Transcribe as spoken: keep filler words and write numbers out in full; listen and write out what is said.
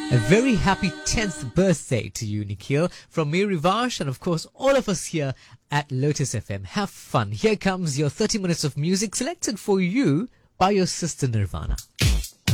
A very happy tenth birthday to you, Nikhil, from me, Rivash, and of course all of us here at Lotus F M. Have fun. Here comes your thirty minutes of music selected for you by your sister Nirvana.